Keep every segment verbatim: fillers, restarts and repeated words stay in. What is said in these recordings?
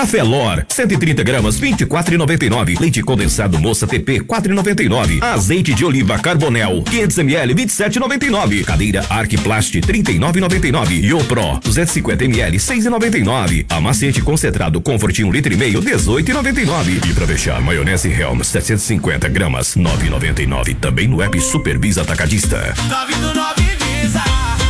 Café Lor, cento e trinta gramas, vinte e quatro reais e noventa e nove. Leite condensado Moça T P, quatro reais e noventa e nove. Azeite de oliva Carbonel, quinhentos mililitros, vinte e sete reais e noventa e nove. Cadeira Arquiplast, trinta e nove reais e noventa e nove. Iopro, duzentos e cinquenta mililitros, seis reais e noventa e nove. Amaciante concentrado Comfort um litro e meio, dezoito reais e noventa e nove. E pra fechar, maionese Helm, setecentos e cinquenta gramas, nove reais e noventa e nove. Também no app Supervisa Atacadista. Tá vindo nove Visa.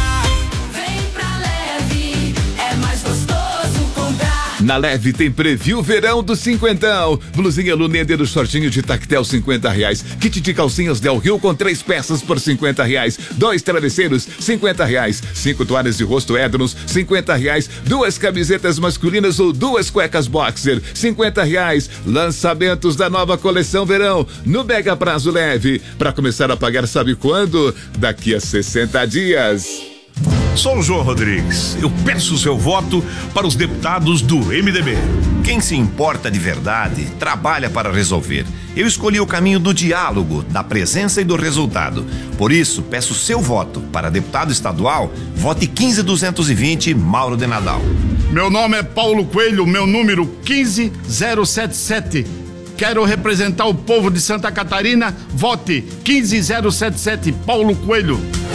Vem pra Leve, é mais gostoso comprar. Na Leve tem preview verão do cinquentão. Blusinha Lunender do shortinho de tactel, cinquenta reais. Kit de calcinhas Del Rio com três peças por cinquenta reais. Dois travesseiros, cinquenta reais. Cinco toalhas de rosto Ednos, cinquenta reais. Duas camisetas masculinas ou duas cuecas boxer, cinquenta reais. Lançamentos da nova coleção verão no Mega Prazo Leve. Para começar a pagar, sabe quando? Daqui a sessenta dias. Sou o João Rodrigues. Eu peço o seu voto para os deputados do M D B. Quem se importa de verdade, trabalha para resolver. Eu escolhi o caminho do diálogo, da presença e do resultado. Por isso, peço seu voto para deputado estadual. Vote quinze duzentos e vinte, Mauro de Nadal. Meu nome é Paulo Coelho, meu número quinze zero sete sete. Quero representar o povo de Santa Catarina. Vote quinze zero sete sete, Paulo Coelho.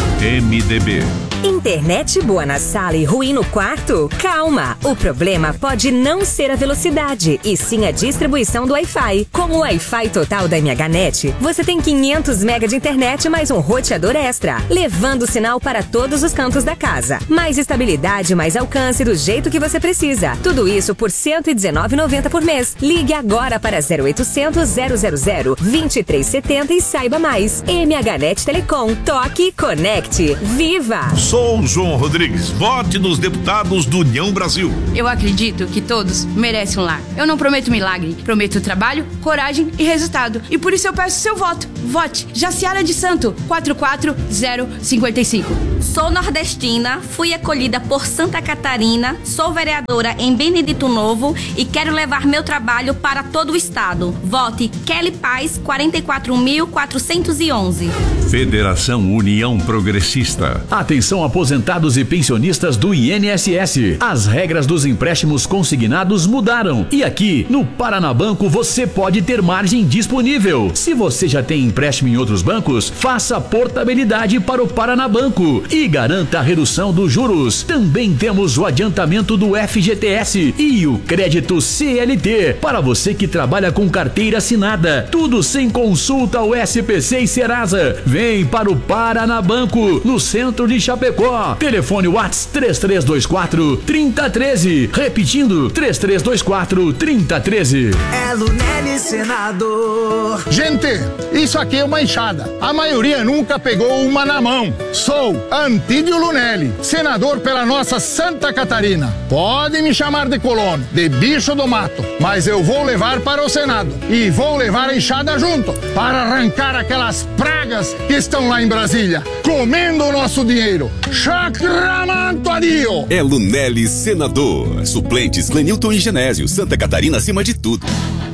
M D B. Internet boa na sala e ruim no quarto? Calma! O problema pode não ser a velocidade, e sim a distribuição do Wi-Fi. Com o Wi-Fi total da MHNet, você tem quinhentos megas de internet mais um roteador extra, levando o sinal para todos os cantos da casa. Mais estabilidade, mais alcance do jeito que você precisa. Tudo isso por cento e dezenove reais e noventa centavos por mês. Ligue agora para zero oitocentos, zero zero zero, vinte e três setenta e saiba mais. MHNet Telecom. Toque, conecte, viva! Sou o João Rodrigues. Vote nos deputados do União Brasil. Eu acredito que todos merecem um lar. Eu não prometo milagre, prometo trabalho, coragem e resultado. E por isso eu peço seu voto. Vote Jaciara de Santo, quatro quatro zero cinco cinco. Sou nordestina, fui acolhida por Santa Catarina, sou vereadora em Benedito Novo e quero levar meu trabalho para todo o estado. Vote Kelly Paz, quarenta e quatro mil quatrocentos e onze. Federação União Progressista. Atenção, aposentados e pensionistas do I N S S. As regras dos empréstimos consignados mudaram. E aqui, no Paranabanco, você pode ter margem disponível. Se você já tem empréstimo em outros bancos, faça portabilidade para o Paranabanco e garanta a redução dos juros. Também temos o adiantamento do F G T S e o crédito C L T para você que trabalha com carteira assinada. Tudo sem consulta ao S P C e Serasa. Vem para o Paranabanco, no centro de Chapecó. Telefone WhatsApp três três dois quatro, três zero um três. Repetindo, três três dois quatro, três zero um três. É Lunelli Senador. Gente, isso aqui é uma enxada. A maioria nunca pegou uma na mão. Sou Antídio Lunelli, senador pela nossa Santa Catarina. Pode me chamar de colono, de bicho do mato, mas eu vou levar para o Senado e vou levar a enxada junto para arrancar aquelas pragas que estão lá em Brasília, comendo o nosso dinheiro. Chacramanto adio! É Lunelli Senador. Suplentes Clenilton e Genésio. Santa Catarina acima de tudo.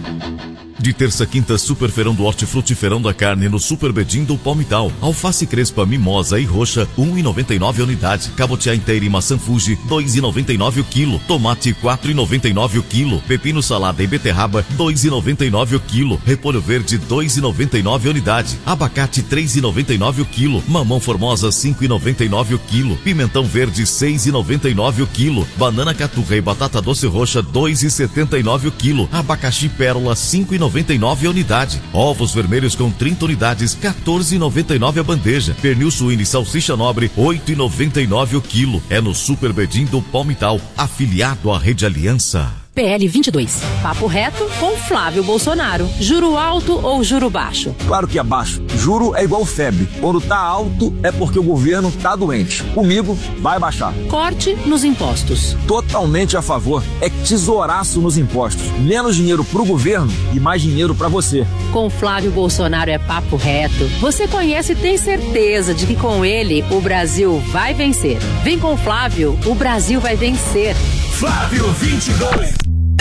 De terça a quinta, Super Feirão do Hortifruti Feirão da Carne no Super Bedim do Palmital. Alface crespa, mimosa e roxa, um real e noventa e nove a unidade. Cabotiá inteira e maçã Fuji, dois reais e noventa e nove o quilo. Tomate, quatro reais e noventa e nove o quilo. Pepino salada e beterraba, dois reais e noventa e nove o quilo. Repolho verde, dois reais e noventa e nove a unidade. Abacate, três reais e noventa e nove o quilo. Mamão formosa, cinco reais e noventa e nove o quilo. Pimentão verde, seis reais e noventa e nove o quilo. Banana caturra e batata doce roxa, dois reais e setenta e nove o quilo. Abacaxi pérola, cinco reais e noventa e nove a unidade. Ovos vermelhos com trinta unidades, quatorze reais e noventa e nove a bandeja. Pernil suíno e salsicha nobre, oito reais e noventa e nove o quilo. É no Super Bedim do Palmital, afiliado à Rede Aliança. P L vinte e dois. Papo reto com Flávio Bolsonaro. Juro alto ou juro baixo? Claro que é baixo. Juro é igual febre. Quando tá alto é porque o governo tá doente. Comigo vai baixar. Corte nos impostos. Totalmente a favor. É tesouraço nos impostos. Menos dinheiro pro governo e mais dinheiro pra você. Com Flávio Bolsonaro é papo reto. Você conhece e tem certeza de que com ele o Brasil vai vencer. Vem com Flávio, o Brasil vai vencer. Flávio vinte e dois.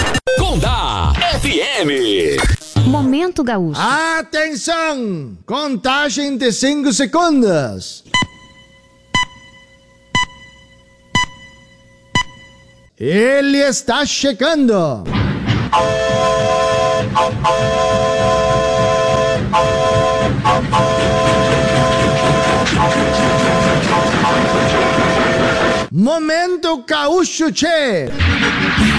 Condá F M. Momento Gaúcho. Atenção! Contagem de cinco segundos. Ele está chegando. Momento Gaúcho Che.